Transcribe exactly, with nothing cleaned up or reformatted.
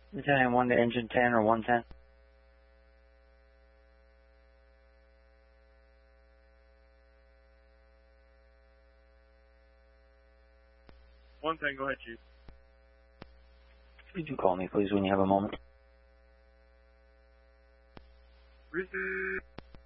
Lieutenant one to engine ten or one ten. one ten, go ahead, Chief. Could you call me, please, when you have a moment? Receive.